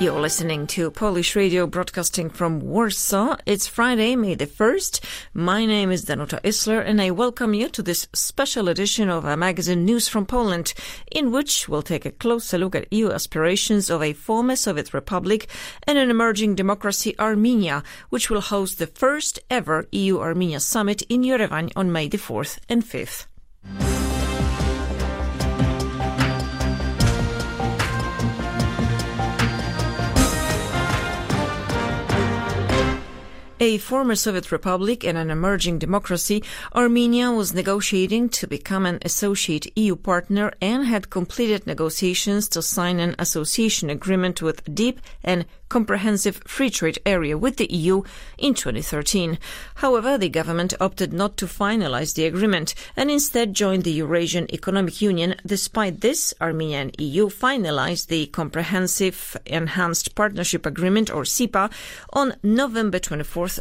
You're listening to Polish Radio broadcasting from Warsaw. It's Friday, May the 1st. My name is Danuta Isler, and I welcome you to this special edition of our magazine News from Poland, in which we'll take a closer look at EU aspirations of a former Soviet republic and an emerging democracy, Armenia, which will host the first ever EU-Armenia summit in Yerevan on May the 4th and 5th. A former Soviet republic and an emerging democracy, Armenia was negotiating to become an associate EU partner and had completed negotiations to sign an association agreement with deep and comprehensive free trade area with the EU in 2013. However, the government opted not to finalize the agreement and instead joined the Eurasian Economic Union. Despite this, Armenia and EU finalized the Comprehensive Enhanced Partnership Agreement, or CEPA, on November 24th,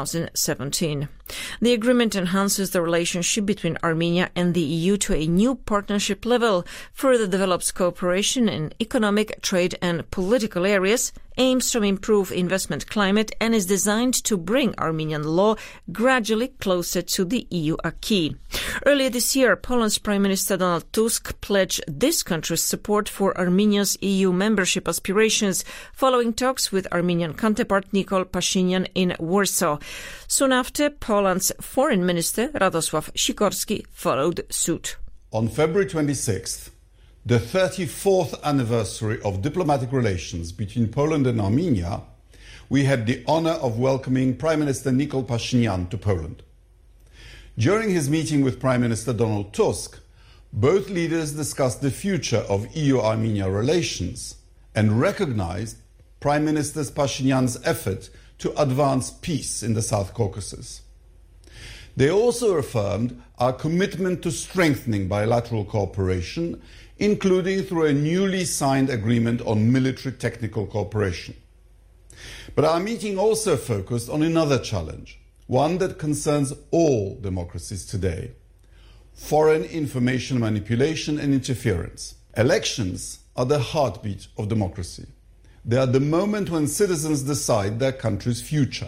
2017. The agreement enhances the relationship between Armenia and the EU to a new partnership level, further develops cooperation in economic, trade and political areas, aims to improve investment climate, and is designed to bring Armenian law gradually closer to the EU acquis. Earlier this year, Poland's Prime Minister Donald Tusk pledged this country's support for Armenia's EU membership aspirations following talks with Armenian counterpart Nikol Pashinyan in Warsaw. Soon after, Poland's Foreign Minister Radosław Sikorski followed suit. On February 26th, the 34th anniversary of diplomatic relations between Poland and Armenia, we had the honor of welcoming Prime Minister Nikol Pashinyan to Poland. During his meeting with Prime Minister Donald Tusk, both leaders discussed the future of EU-Armenia relations and recognized Prime Minister Pashinyan's effort to advance peace in the South Caucasus. They also affirmed our commitment to strengthening bilateral cooperation, including through a newly signed agreement on military technical cooperation. But our meeting also focused on another challenge, one that concerns all democracies today: foreign information manipulation and interference. Elections are the heartbeat of democracy. They are the moment when citizens decide their country's future.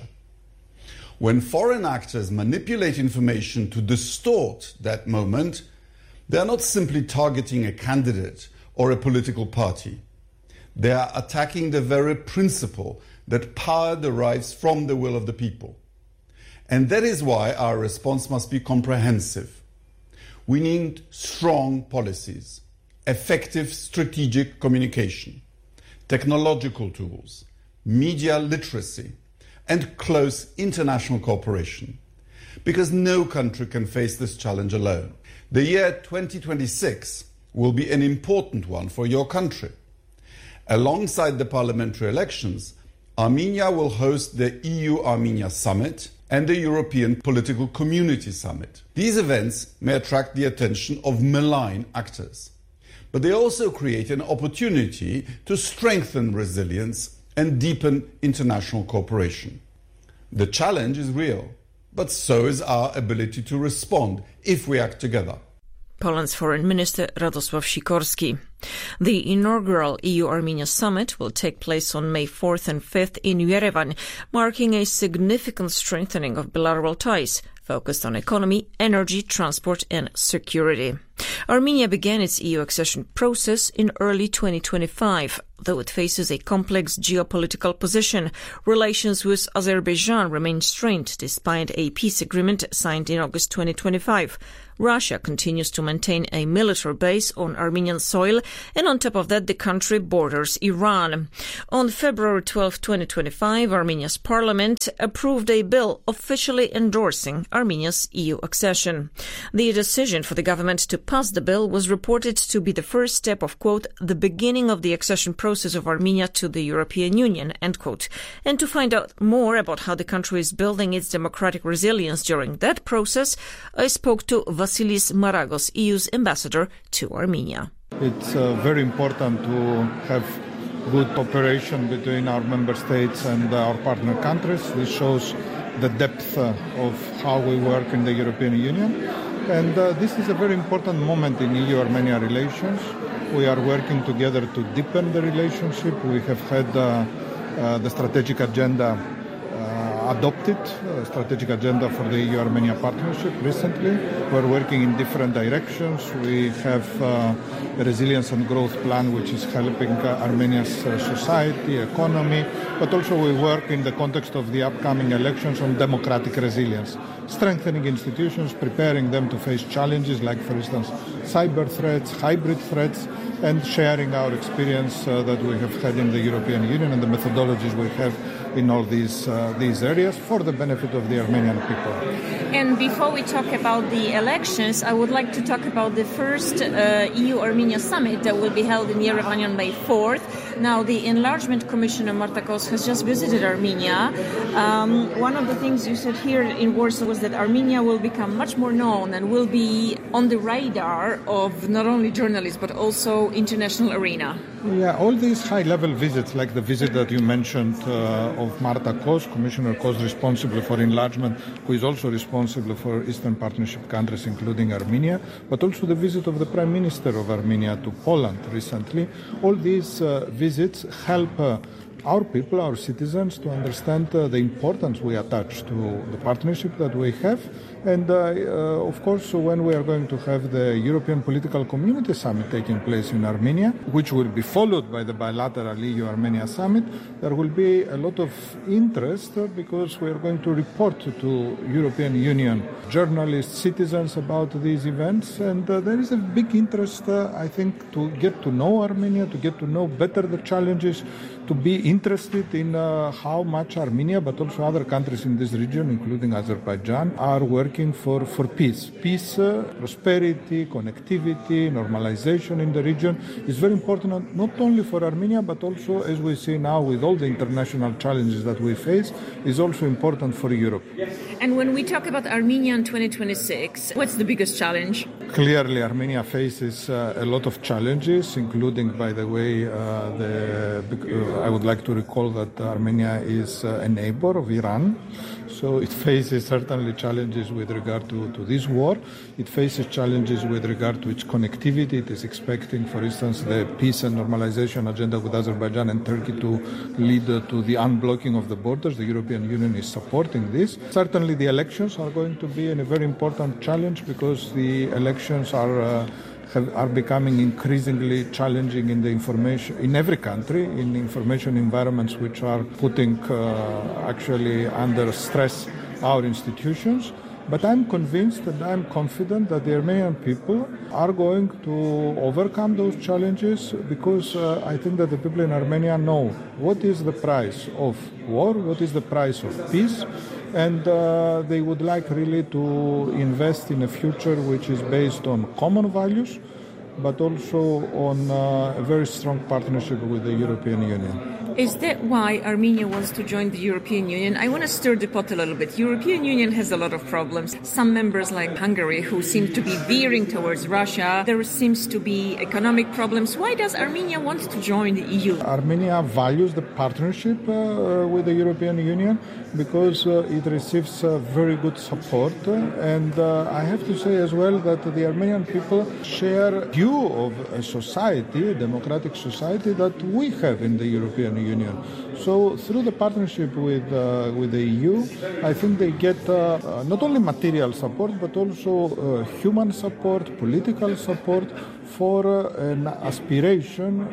When foreign actors manipulate information to distort that moment, they are not simply targeting a candidate or a political party. They are attacking the very principle that power derives from the will of the people. And that is why our response must be comprehensive. We need strong policies, effective strategic communication, technological tools, media literacy, and close international cooperation. Because no country can face this challenge alone. The year 2026 will be an important one for your country. Alongside the parliamentary elections, Armenia will host the EU-Armenia Summit and the European Political Community Summit. These events may attract the attention of malign actors, but they also create an opportunity to strengthen resilience and deepen international cooperation. The challenge is real, but so is our ability to respond if we act together. Poland's Foreign Minister Radosław Sikorski. The inaugural EU-Armenia summit will take place on May 4th and 5th in Yerevan, marking a significant strengthening of bilateral ties, focused on economy, energy, transport and security. Armenia began its EU accession process in early 2025. Though it faces a complex geopolitical position, relations with Azerbaijan remain strained despite a peace agreement signed in August 2025. Russia continues to maintain a military base on Armenian soil, and on top of that, the country borders Iran. On February 12, 2025, Armenia's parliament approved a bill officially endorsing Armenia's EU accession. The decision for the government to pass the bill was reported to be the first step of, quote, the beginning of the accession process of Armenia to the European Union, end quote. And to find out more about how the country is building its democratic resilience during that process, I spoke to Vasilis Maragos, EU's ambassador to Armenia. It's very important to have good cooperation between our member states and our partner countries. This shows the depth of how we work in the European Union. And this is a very important moment in EU-Armenia relations. We are working together to deepen the relationship. We have had the strategic agenda adopted, strategic agenda for the EU-Armenia partnership recently. We're working in different directions. We have a resilience and growth plan which is helping Armenia's society, economy, but also we work in the context of the upcoming elections on democratic resilience, strengthening institutions, preparing them to face challenges like, for instance, cyber threats, hybrid threats, and sharing our experience that we have had in the European Union and the methodologies we have in all these areas for the benefit of the Armenian people. And before we talk about the elections, I would like to talk about the first EU-Armenia summit that will be held in Yerevan on May 4th. Now, the Enlargement Commissioner Marta Kos has just visited Armenia. One of the things you said here in Warsaw was that Armenia will become much more known and will be on the radar of not only journalists but also international arena. Yeah, all these high-level visits, like the visit that you mentioned of Marta Kos, Commissioner Kos responsible for enlargement, who is also responsible for Eastern Partnership countries, including Armenia, but also the visit of the Prime Minister of Armenia to Poland recently. All these visits help our people, our citizens, to understand the importance we attach to the partnership that we have. And of course, when we are going to have the European Political Community Summit taking place in Armenia, which will be followed by the bilateral EU-Armenia Summit, there will be a lot of interest because we are going to report to European Union journalists, citizens about these events. And there is a big interest, I think, to get to know Armenia, to get to know better the challenges, to be interested in how much Armenia, but also other countries in this region, including Azerbaijan, are working for peace. Peace, prosperity, connectivity, normalization in the region is very important, not only for Armenia, but also, as we see now with all the international challenges that we face, is also important for Europe. And when we talk about Armenia in 2026, what's the biggest challenge? Clearly, Armenia faces a lot of challenges, including, by the way, I would like to recall that Armenia is a neighbor of Iran. So it faces certainly challenges with regard to this war. It faces challenges with regard to its connectivity. It is expecting, for instance, the peace and normalization agenda with Azerbaijan and Turkey to lead to the unblocking of the borders. The European Union is supporting this. Certainly the elections are going to be a very important challenge because the elections are becoming increasingly challenging in the information in every country, in information environments which are putting actually under stress our institutions. But I'm convinced and I'm confident that the Armenian people are going to overcome those challenges because I think that the people in Armenia know what is the price of war, what is the price of peace, and they would like really to invest in a future which is based on common values, but also on a very strong partnership with the European Union. Is that why Armenia wants to join the European Union? I want to stir the pot a little bit. European Union has a lot of problems. Some members like Hungary who seem to be veering towards Russia. There seems to be economic problems. Why does Armenia want to join the EU? Armenia values the partnership with the European Union because it receives very good support. And I have to say as well that the Armenian people share a view of a society, a democratic society that we have in the European Union. So through the partnership with the EU, I think they get not only material support, but also human support, political support for an aspiration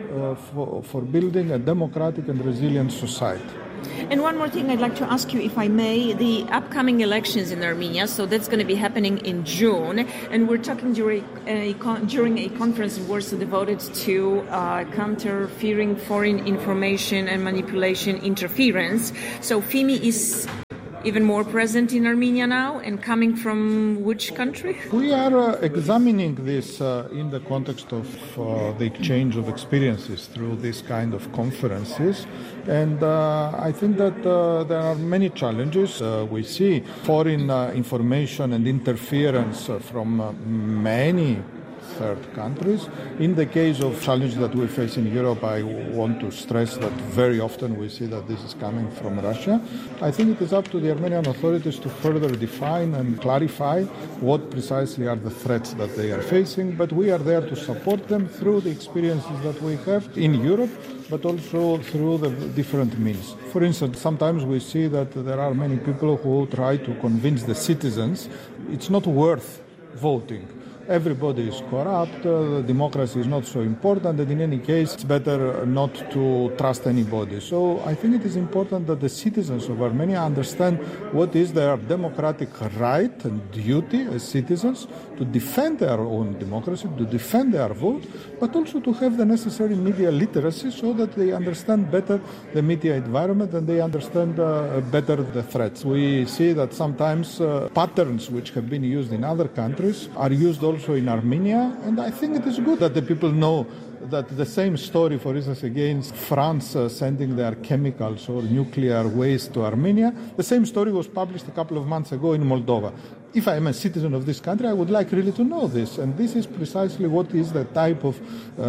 for building a democratic and resilient society. And one more thing I'd like to ask you, if I may, the upcoming elections in Armenia, so that's going to be happening in June, and we're talking during a conference in Warsaw devoted to counterfeiting foreign information and manipulation interference. So FIMI is even more present in Armenia now, and coming from which country? We are examining this in the context of the exchange of experiences through this kind of conferences. And I think that there are many challenges. We see foreign information and interference from many third countries. In the case of challenges that we face in Europe, I want to stress that very often we see that this is coming from Russia. I think it is up to the Armenian authorities to further define and clarify what precisely are the threats that they are facing, but we are there to support them through the experiences that we have in Europe, but also through the different means. For instance, sometimes we see that there are many people who try to convince the citizens it's not worth voting. Everybody is corrupt, democracy is not so important, and in any case, it's better not to trust anybody. So I think it is important that the citizens of Armenia understand what is their democratic right and duty as citizens to defend their own democracy, to defend their vote, but also to have the necessary media literacy so that they understand better the media environment and they understand better the threats. We see that sometimes patterns which have been used in other countries are used also in Armenia, and I think it is good that the people know that the same story, for instance, against France sending their chemicals or nuclear waste to Armenia, the same story was published a couple of months ago in Moldova. If I am a citizen of this country, I would like really to know this, and this is precisely what is the type of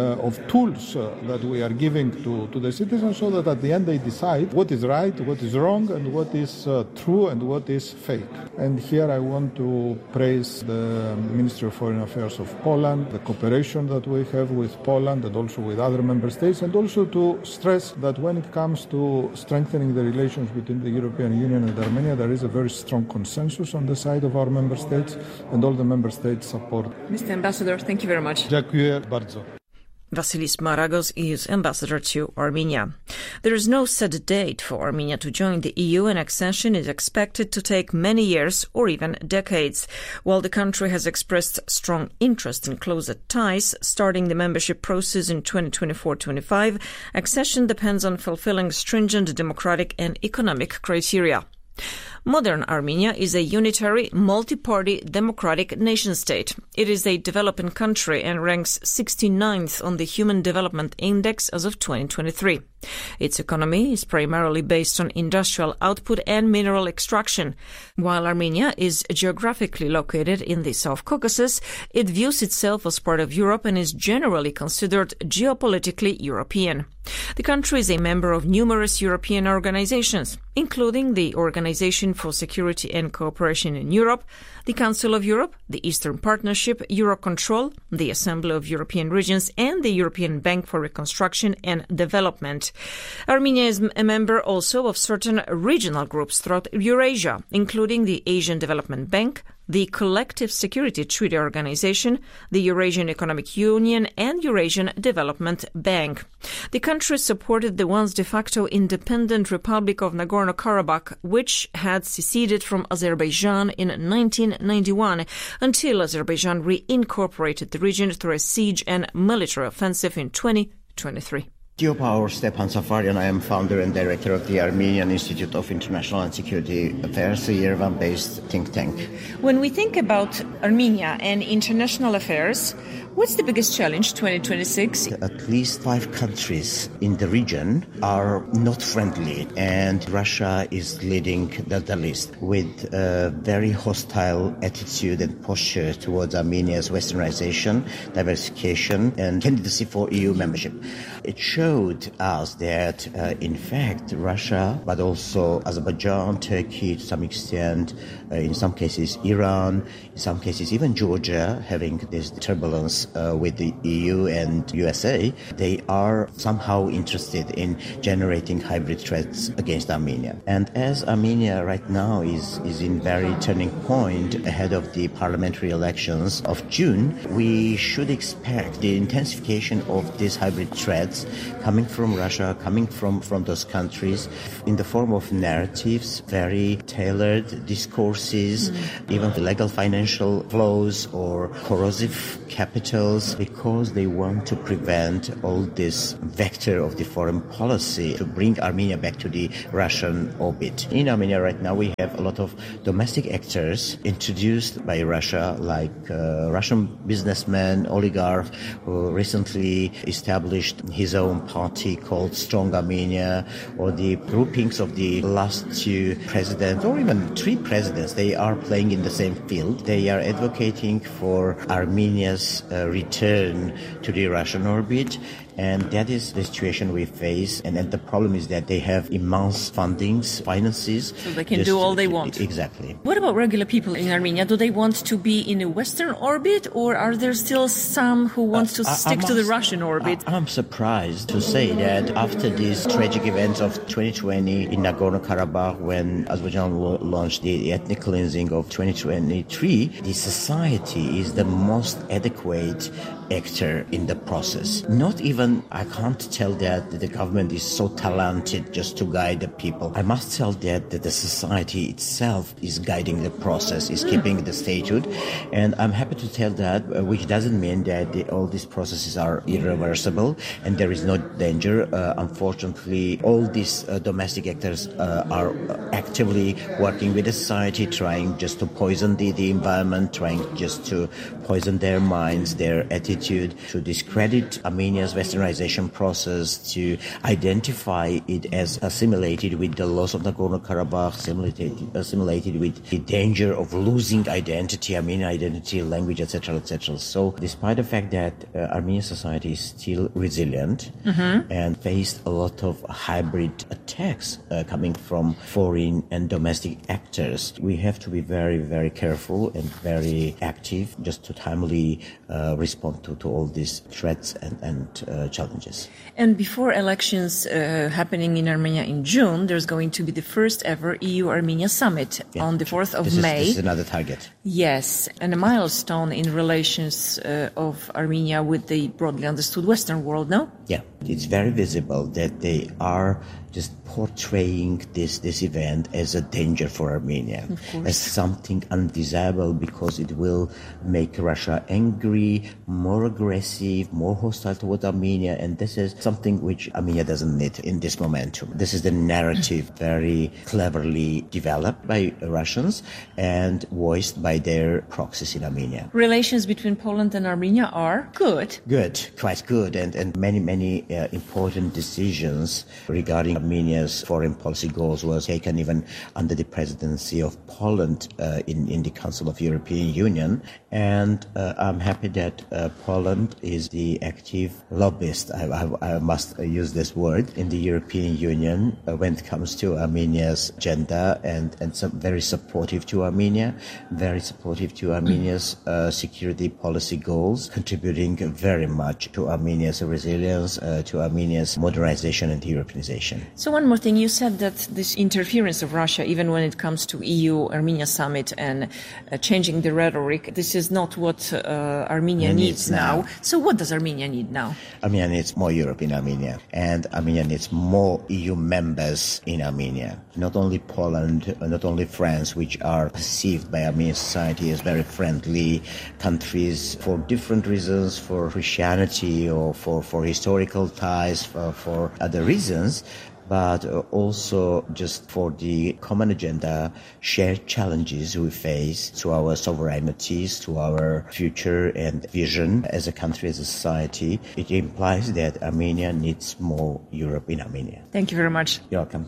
tools that we are giving to the citizens, so that at the end they decide what is right, what is wrong, and what is true and what is fake. And here I want to praise the Ministry of Foreign Affairs of Poland, the cooperation that we have with Poland and also with other member states, and also to stress that when it comes to strengthening the relations between the European Union and Armenia, there is a very strong consensus on the side of our member states, and all the member states support. Mr. Ambassador, thank you very much. Dziękuję bardzo. Vasilis Maragos is ambassador to Armenia. There is no set date for Armenia to join the EU, and accession is expected to take many years or even decades. While the country has expressed strong interest in closer ties, starting the membership process in 2024-25, accession depends on fulfilling stringent democratic and economic criteria. Modern Armenia is a unitary, multi-party democratic nation-state. It is a developing country and ranks 69th on the Human Development Index as of 2023. Its economy is primarily based on industrial output and mineral extraction. While Armenia is geographically located in the South Caucasus, it views itself as part of Europe and is generally considered geopolitically European. The country is a member of numerous European organizations, including the Organization for Security and Cooperation in Europe, the Council of Europe, the Eastern Partnership, Eurocontrol, the Assembly of European Regions, and the European Bank for Reconstruction and Development. Armenia is a member also of certain regional groups throughout Eurasia, including the Asian Development Bank, the Collective Security Treaty Organization, the Eurasian Economic Union, and Eurasian Development Bank. The country supported the once de facto independent Republic of Nagorno-Karabakh, which had seceded from Azerbaijan in 1991, until Azerbaijan reincorporated the region through a siege and military offensive in 2023. Geopower Stepan Safarian. I am founder and director of the Armenian Institute of International and Security Affairs, a Yerevan-based think tank. When we think about Armenia and international affairs, what's the biggest challenge 2026? At least 5 countries in the region are not friendly, and Russia is leading the list with a very hostile attitude and posture towards Armenia's westernization, diversification, and candidacy for EU membership. It showed us that, in fact, Russia, but also Azerbaijan, Turkey to some extent, in some cases Iran, in some cases even Georgia, having this turbulence with the EU and USA, they are somehow interested in generating hybrid threats against Armenia. And as Armenia right now is in very turning point ahead of the parliamentary elections of June, we should expect the intensification of these hybrid threats coming from Russia, coming from those countries in the form of narratives, very tailored discourses, even the legal financial flows or corrosive capitals, because they want to prevent all this vector of the foreign policy to bring Armenia back to the Russian orbit. In Armenia right now, we have a lot of domestic actors introduced by Russia, like Russian businessman, oligarch, who recently established his own party called Strong Armenia, or the groupings of the last two presidents, or even three presidents. They are playing in the same field. They are advocating for Armenia's return to the Russian orbit. And that is the situation we face. And the problem is that they have immense fundings, finances. So they can do all they want. Exactly. What about regular people in Armenia? Do they want to be in a Western orbit, or are there still some who want to stick to the Russian orbit? I'm surprised to say that after these tragic events of 2020 in Nagorno-Karabakh, when Azerbaijan launched the ethnic cleansing of 2023, the society is the most adequate actor in the process. Not even, I can't tell that the government is so talented just to guide the people. I must tell that the society itself is guiding the process, is keeping the statehood. And I'm happy to tell that, which doesn't mean that all these processes are irreversible and there is no danger. Unfortunately, all these domestic actors are actively working with the society, trying just to poison the environment, trying just to poison their minds, their attitude, to discredit Armenia's westernization process, to identify it as assimilated with the loss of Nagorno-Karabakh, assimilated with the danger of losing identity, Armenian identity, language, etc., etc. So despite the fact that Armenian society is still resilient and faced a lot of hybrid attacks coming from foreign and domestic actors, we have to be very, very careful and very active just to timely respond to all these threats and challenges. And before elections happening in Armenia in June, there's going to be the first ever EU-Armenia summit on the 4th of May. This is another target. Yes, and a milestone in relations of Armenia with the broadly understood Western world, no? Yeah, it's very visible that they are just portraying this event as a danger for Armenia, as something undesirable because it will make Russia angry, more aggressive, more hostile toward Armenia, and this is something which Armenia doesn't need in this momentum. This is the narrative very cleverly developed by Russians and voiced by their proxies in Armenia. Relations between Poland and Armenia are good. Good, quite good, and many important decisions regarding Armenia's foreign policy goals was taken even under the presidency of Poland in the Council of European Union. And I'm happy that Poland is the active lobbyist, I must use this word, in the European Union when it comes to Armenia's agenda and very supportive to Armenia, very supportive to Armenia's security policy goals, contributing very much to Armenia's resilience, to Armenia's modernization and Europeanization. So one more thing, you said that this interference of Russia, even when it comes to EU-Armenia summit and changing the rhetoric, this is not what Armenia needs now. So what does Armenia need now? Armenia needs more Europe in Armenia, and Armenia needs more EU members in Armenia. Not only Poland, not only France, which are perceived by Armenian society as very friendly countries for different reasons, for Christianity or for historical ties, for other reasons, but also just for the common agenda, shared challenges we face to our sovereignties, to our future and vision as a country, as a society. It implies that Armenia needs more Europe in Armenia. Thank you very much. You're welcome.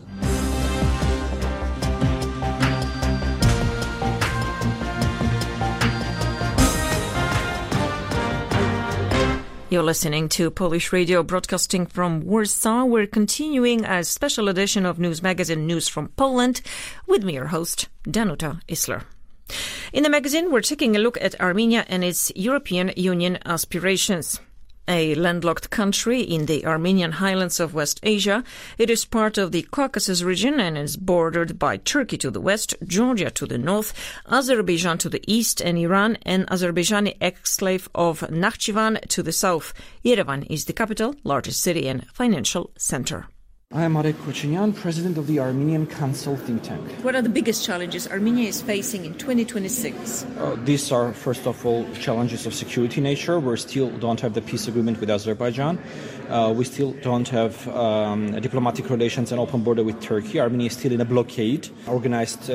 You're listening to Polish Radio broadcasting from Warsaw. We're continuing a special edition of News Magazine News from Poland with me, your host, Danuta Isler. In the magazine, we're taking a look at Armenia and its European Union aspirations. A landlocked country in the Armenian highlands of West Asia, it is part of the Caucasus region and is bordered by Turkey to the west, Georgia to the north, Azerbaijan to the east, and Iran and Azerbaijani exclave of Nakhchivan to the south. Yerevan is the capital, largest city, and financial center. I am Marek Kochinyan, president of the Armenian Council think tank. What are the biggest challenges Armenia is facing in 2026? These are, first of all, challenges of security nature. We still don't have the peace agreement with Azerbaijan. We still don't have diplomatic relations and open border with Turkey. Armenia is still in a blockade, organized and preparatory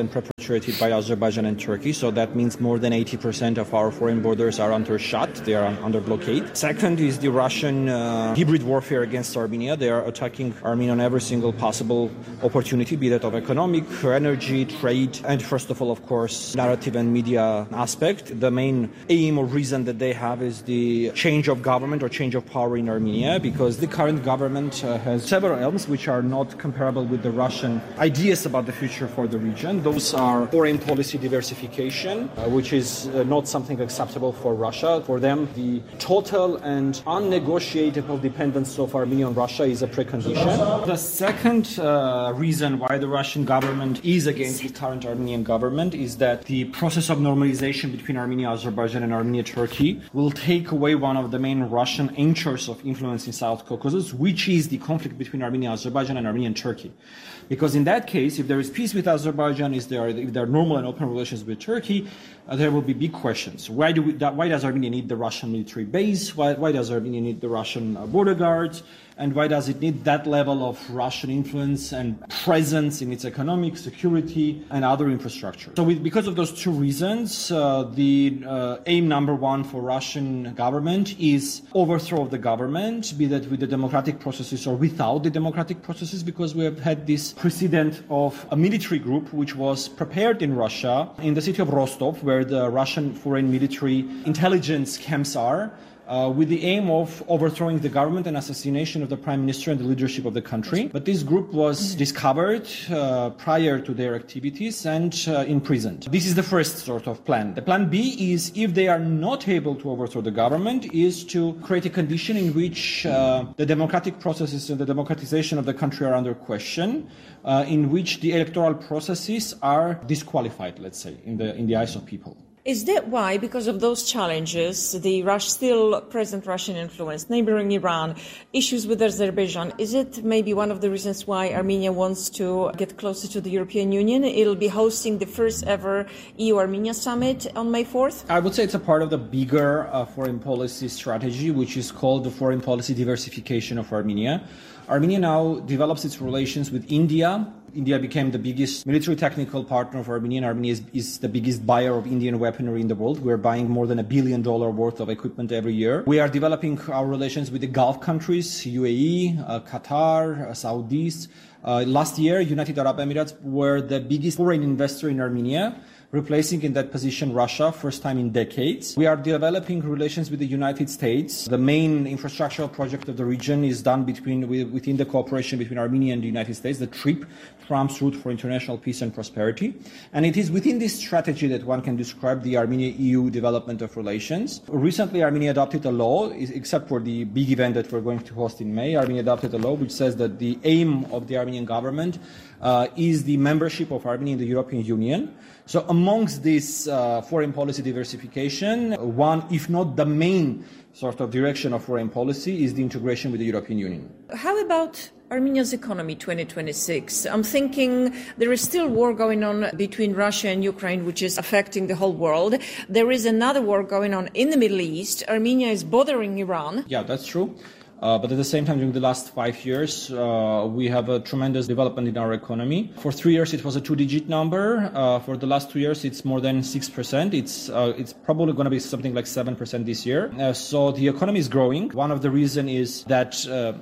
penetrated by Azerbaijan and Turkey. So that means more than 80% of our foreign borders are under shut. They are under blockade. Second is the Russian hybrid warfare against Armenia. They are attacking Armenia on every single possible opportunity, be that of economic, energy, trade, and first of all, of course, narrative and media aspect. The main aim or reason that they have is the change of government or change of power in Armenia, because the current government has several elements which are not comparable with the Russian ideas about the future for the region. Those are foreign policy diversification, which is not something acceptable for Russia. For them, the total and unnegotiable dependence of Armenia on Russia is a precondition. The second reason why the Russian government is against the current Armenian government is that the process of normalization between Armenia, Azerbaijan, and Armenia, Turkey will take away one of the main Russian anchors of influence in South Caucasus, which is the conflict between Armenia, Azerbaijan, and Armenia and Turkey. Because in that case, if there is peace with Azerbaijan, if there are normal and open relations with Turkey, there will be big questions. Why does Armenia need the Russian military base? Why does Armenia need the Russian border guards? And why does it need that level of Russian influence and presence in its economic, security, and other infrastructure? So because of those two reasons, the aim number one for Russian government is overthrow of the government, be that with the democratic processes or without the democratic processes, because we have had this precedent of a military group which was prepared in Russia, in the city of Rostov, where the Russian foreign military intelligence camps are, with the aim of overthrowing the government and assassination of the prime minister and the leadership of the country. But this group was discovered prior to their activities and imprisoned. This is the first sort of plan. The plan B is, if they are not able to overthrow the government, is to create a condition in which the democratic processes and the democratization of the country are under question, in which the electoral processes are disqualified, let's say, in the eyes of people. Is that why, because of those challenges, the still present Russian influence, neighboring Iran, issues with Azerbaijan, is it maybe one of the reasons why Armenia wants to get closer to the European Union? It'll be hosting the first ever EU-Armenia summit on May 4th? I would say it's a part of the bigger foreign policy strategy, which is called the foreign policy diversification of Armenia. Armenia now develops its relations with India. India became the biggest military technical partner of Armenia, and Armenia is the biggest buyer of Indian weaponry in the world. We're buying more than $1 billion worth of equipment every year. We are developing our relations with the Gulf countries, UAE, Qatar, Saudis. Last year, United Arab Emirates were the biggest foreign investor in Armenia, replacing in that position Russia, first time in decades. We are developing relations with the United States. The main infrastructural project of the region is done within the cooperation between Armenia and the United States, the TRIP, Trump's Route for International Peace and Prosperity. And it is within this strategy that one can describe the Armenia-EU development of relations. Recently, Armenia adopted a law, except for the big event that we're going to host in May. Armenia adopted a law which says that the aim of the Armenian government is the membership of Armenia in the European Union. So amongst this foreign policy diversification, one, if not the main sort of direction of foreign policy, is the integration with the European Union. How about Armenia's economy 2026? I'm thinking there is still war going on between Russia and Ukraine, which is affecting the whole world. There is another war going on in the Middle East. Armenia is bothering Iran. Yeah, that's true. But at the same time, during the last 5 years, we have a tremendous development in our economy. For 3 years, it was a 2-digit number. For the last 2 years, it's more than 6%. It's probably going to be something like 7% this year. So the economy is growing. One of the reasons is that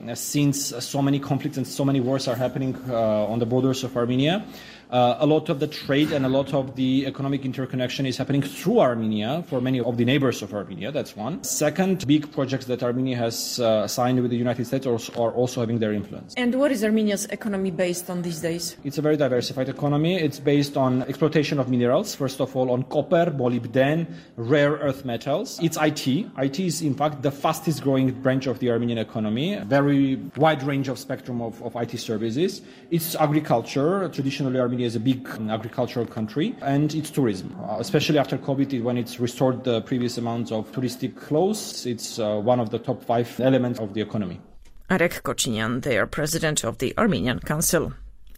since so many conflicts and so many wars are happening on the borders of Armenia, a lot of the trade and a lot of the economic interconnection is happening through Armenia for many of the neighbors of Armenia. That's one. Second, big projects that Armenia has signed with the United States are also having their influence. And what is Armenia's economy based on these days? It's a very diversified economy. It's based on exploitation of minerals, first of all on copper, molybdenum, rare earth metals. It's IT. IT is, in fact, the fastest growing branch of the Armenian economy. A very wide range of spectrum of IT services. It's agriculture. Traditionally, Armenia is a big agricultural country, and it's tourism, especially after COVID, when it's restored the previous amounts of touristic flows. It's one of the top 5 elements of the economy. Arek Kocinian, they are president of the Armenian Council.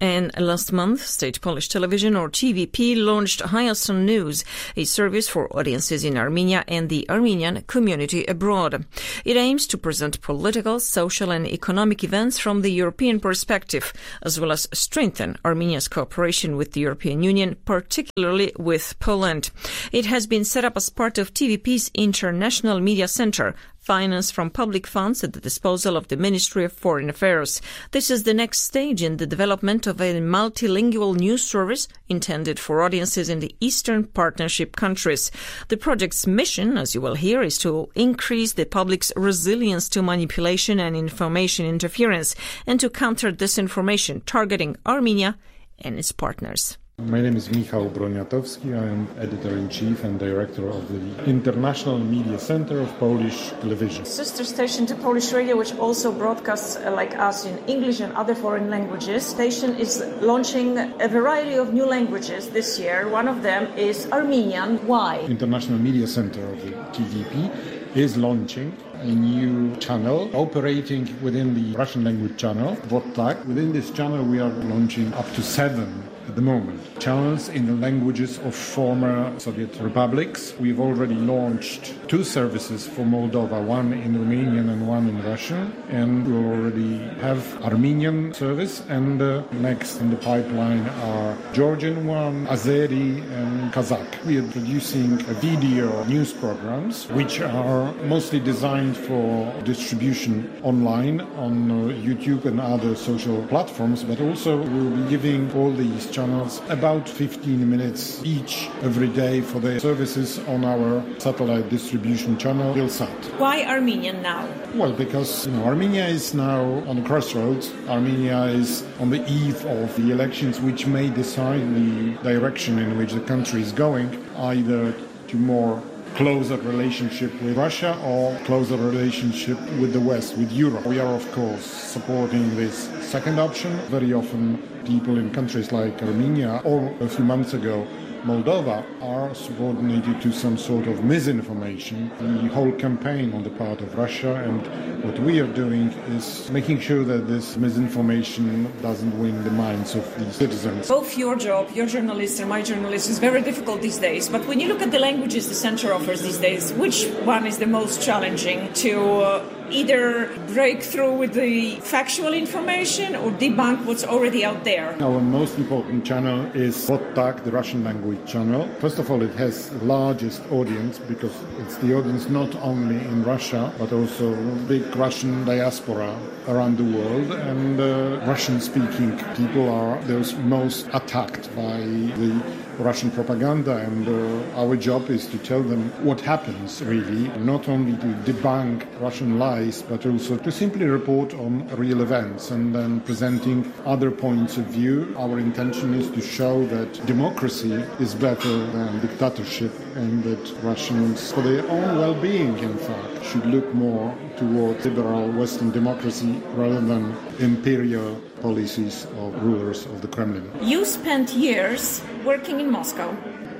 And last month, State Polish Television, or TVP, launched Hayastan News, a service for audiences in Armenia and the Armenian community abroad. It aims to present political, social and economic events from the European perspective, as well as strengthen Armenia's cooperation with the European Union, particularly with Poland. It has been set up as part of TVP's International Media Center, financed from public funds at the disposal of the Ministry of Foreign Affairs. This is the next stage in the development of a multilingual news service intended for audiences in the Eastern Partnership countries. The project's mission, as you will hear, is to increase the public's resilience to manipulation and information interference and to counter disinformation targeting Armenia and its partners. My name is Michał Broniatowski. I am Editor-in-Chief and Director of the International Media Center of Polish Television. Sister station to Polish radio, which also broadcasts like us in English and other foreign languages. Station is launching a variety of new languages this year. One of them is Armenian. Why? International Media Center of the TVP is launching a new channel operating within the Russian language channel, VODTAK. Within this channel we are launching up to 7 at the moment channels in the languages of former Soviet republics. We've already launched 2 services for Moldova, one in Romanian and one in Russian, and we already have Armenian service, and next in the pipeline are Georgian one, Azeri and Kazakh. We are producing video news programs which are mostly designed for distribution online on YouTube and other social platforms, but also we'll be giving all these channels about 15 minutes each every day for their services on our satellite distribution channel, Ilsat. Why Armenian now? Well, because Armenia is now on the crossroads. Armenia is on the eve of the elections which may decide the direction in which the country is going, either to more closer relationship with Russia or closer relationship with the West, with Europe. We are, of course, supporting this second option. Very often people in countries like Armenia or a few months ago Moldova are subordinated to some sort of misinformation. The whole campaign on the part of Russia, and what we are doing is making sure that this misinformation doesn't win the minds of the citizens. Both your job, your journalist and my journalist, is very difficult these days. But when you look at the languages the center offers these days, which one is the most challenging to either break through with the factual information or debunk what's already out there? Our most important channel is VODTAK, the Russian language channel. First of all, it has the largest audience because it's the audience not only in Russia, but also big Russian diaspora around the world, and Russian-speaking people are those most attacked by the Russian propaganda, and our job is to tell them what happens really, not only to debunk Russian lies, but also to simply report on real events and then presenting other points of view. Our intention is to show that democracy is better than dictatorship, and that Russians, for their own well-being in fact, should look more towards liberal Western democracy rather than imperial policies of rulers of the Kremlin. You spent years working in Moscow.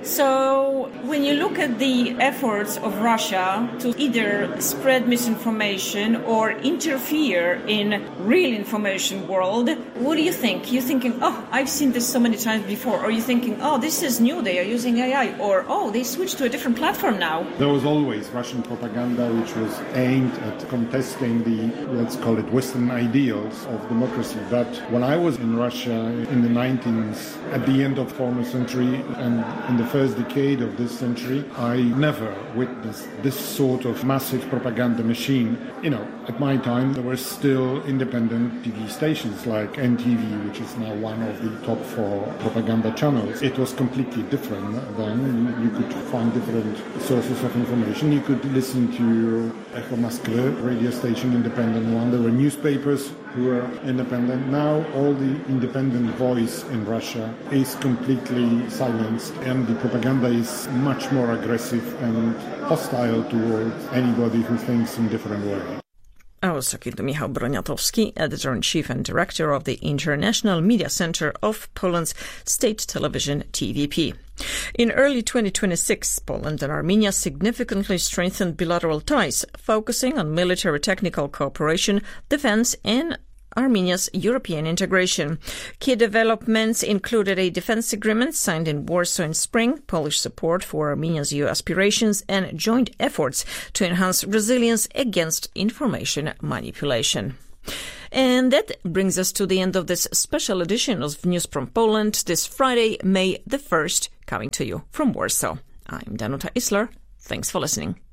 So when you look at the efforts of Russia to either spread misinformation or interfere in real information world, what do you think? You're thinking, oh, I've seen this so many times before. Or you're thinking, oh, this is new, they are using AI. Or, oh, they switched to a different platform now. There was always Russian propaganda which was aimed at contesting the, let's call it, Western ideals of democracy. But when I was in Russia in the 19th, at the end of the former century and in the first decade of this century, I never witnessed this sort of massive propaganda machine. You know, at my time, there were still independent TV stations like NTV, which is now one of the top 4 propaganda channels. It was completely different then. You could find different sources of information. You could listen to Echo Moskvy, radio station, independent one. There were newspapers who were independent. Now all the independent voice in Russia is completely silenced, and the propaganda is much more aggressive and hostile towards anybody who thinks in a different way. I was talking to Michał Broniatowski, Editor-in-Chief and Director of the International Media Center of Poland's State Television TVP. In early 2026, Poland and Armenia significantly strengthened bilateral ties, focusing on military technical cooperation, defense, and Armenia's European integration. Key developments included a defense agreement signed in Warsaw in spring, Polish support for Armenia's EU aspirations, and joint efforts to enhance resilience against information manipulation. And that brings us to the end of this special edition of News from Poland this Friday, May the 1st, coming to you from Warsaw. I'm Danuta Isler. Thanks for listening.